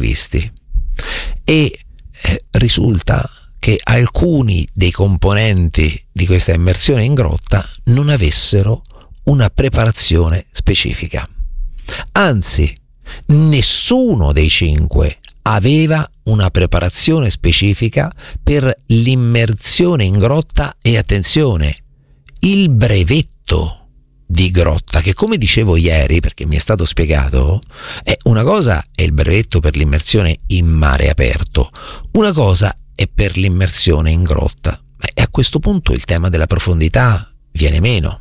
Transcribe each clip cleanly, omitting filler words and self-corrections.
previsti, e risulta che alcuni dei componenti di questa immersione in grotta non avessero una preparazione specifica. Anzi, nessuno dei 5 aveva una preparazione specifica per l'immersione in grotta e, attenzione, il brevetto di grotta, che, come dicevo ieri, perché mi è stato spiegato, una cosa è il brevetto per l'immersione in mare aperto, una cosa è per l'immersione in grotta. E a questo punto il tema della profondità viene meno.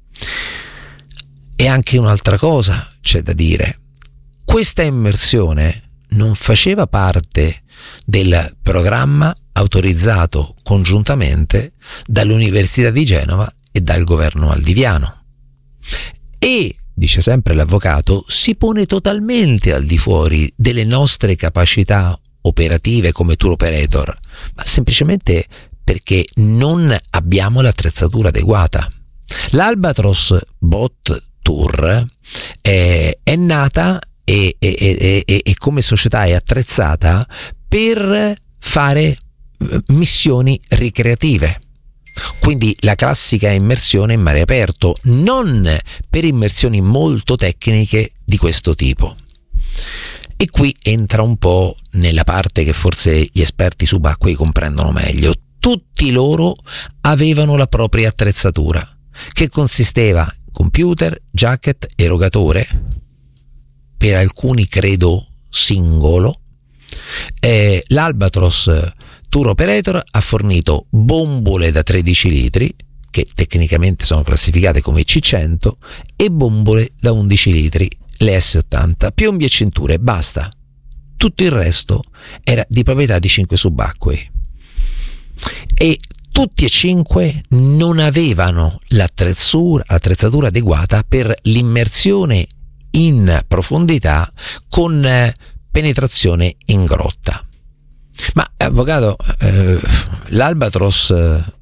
E anche un'altra cosa c'è da dire: questa immersione non faceva parte del programma autorizzato congiuntamente dall'Università di Genova e dal governo maldiviano, e, dice sempre l'avvocato, si pone totalmente al di fuori delle nostre capacità operative come tour operator, ma semplicemente perché non abbiamo l'attrezzatura adeguata. L'Albatros Boat Tour è nata e come società è attrezzata per fare missioni ricreative, quindi la classica immersione in mare aperto, non per immersioni molto tecniche di questo tipo. E qui entra un po' nella parte che forse gli esperti subacquei comprendono meglio. Tutti loro avevano la propria attrezzatura, che consisteva in computer, jacket, erogatore, per alcuni credo singolo. L'Albatros Tour Operator ha fornito bombole da 13 litri, che tecnicamente sono classificate come C100, e bombole da 11 litri, le S80, piombi e cinture, basta. Tutto il resto era di proprietà di 5 subacquei, e tutti e 5 non avevano l'attrezzatura adeguata per l'immersione in profondità con penetrazione in grotta. Ma avvocato, l'Albatros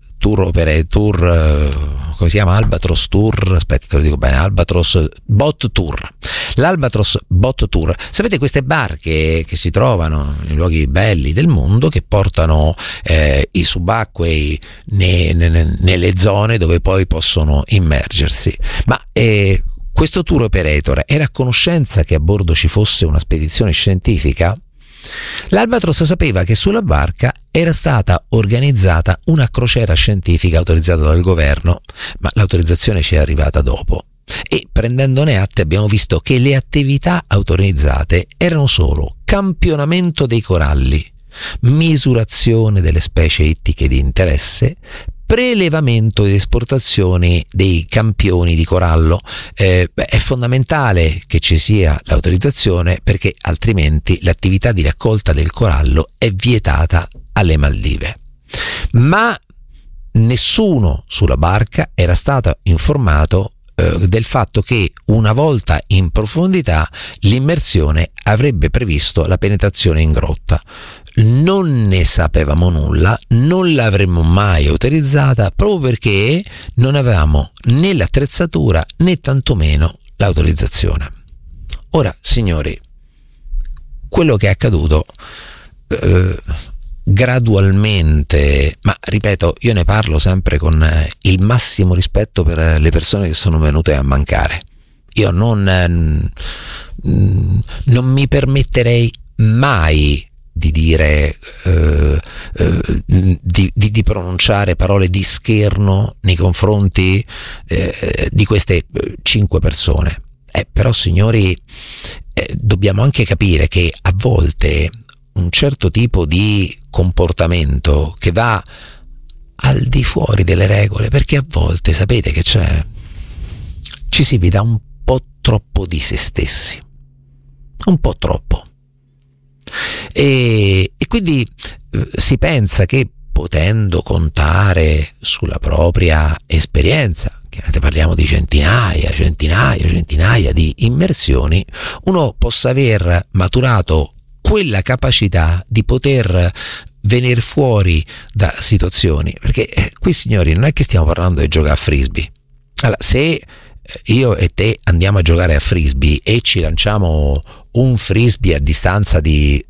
come si chiama? Albatros Tour, aspetta, te lo dico bene, Albatros Boat Tour. L'Albatros Boat Tour, sapete, queste barche che si trovano nei luoghi belli del mondo, che portano i subacquei nelle zone dove poi possono immergersi. Ma questo tour operator era a conoscenza che a bordo ci fosse una spedizione scientifica? L'Albatros sapeva che sulla barca era stata organizzata una crociera scientifica autorizzata dal governo, ma l'autorizzazione ci è arrivata dopo, e prendendone atti abbiamo visto che le attività autorizzate erano solo campionamento dei coralli, misurazione delle specie ittiche di interesse, prelevamento ed esportazione dei campioni di corallo. È fondamentale che ci sia l'autorizzazione, perché altrimenti l'attività di raccolta del corallo è vietata alle Maldive. Ma nessuno sulla barca era stato informato del fatto che una volta in profondità l'immersione avrebbe previsto la penetrazione in grotta. Non ne sapevamo nulla, non l'avremmo mai autorizzata, proprio perché non avevamo né l'attrezzatura né tantomeno l'autorizzazione. Ora, signori, quello che è accaduto gradualmente, ma ripeto, io ne parlo sempre con il massimo rispetto per le persone che sono venute a mancare. Io non mi permetterei mai di dire di pronunciare parole di scherno nei confronti di queste 5 persone. Però, signori, dobbiamo anche capire che a volte un certo tipo di comportamento che va al di fuori delle regole, perché a volte sapete che ci si vede un po' troppo di se stessi, un po' troppo, e quindi si pensa che, potendo contare sulla propria esperienza, chiaramente parliamo di centinaia di immersioni, uno possa aver maturato quella capacità di poter venire fuori da situazioni, perché qui, signori, non è che stiamo parlando di giocare a frisbee. Allora, se io e te andiamo a giocare a frisbee e ci lanciamo un frisbee a distanza di